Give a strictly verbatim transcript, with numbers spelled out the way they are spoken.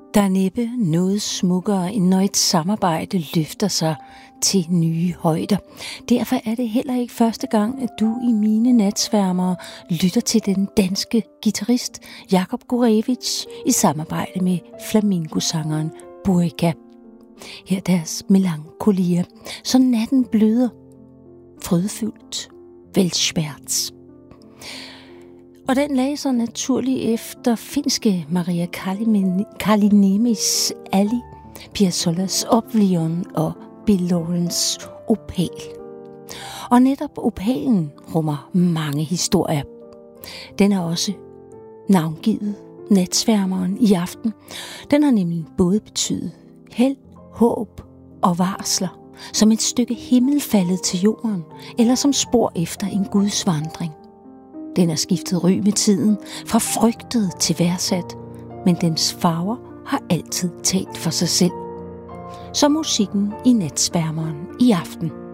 Der er næppe noget smukkere, end når et samarbejde løfter sig til nye højder. Derfor er det heller ikke første gang, at du i mine natsværmere lytter til den danske guitarist Jakub Gurevitch i samarbejde med flamenco-sangeren Burica. Her deres melankolia, så natten bløder, frydefyldt, Weltschmerz. Og den lagde sig naturligt efter finske Maria Kaliniemis Ali, Piazzolas Oblivion og Bill Lawrence Opal. Og netop Opalen rummer mange historier. Den er også navngivet natsværmeren i aften. Den har nemlig både betydet held, håb og varsler, som et stykke himmel faldet til jorden, eller som spor efter en Guds vandring. Den har skiftet ry med tiden, fra frygtet til værdsat, men dens farver har altid talt for sig selv. Så musikken i natsværmeren i aften.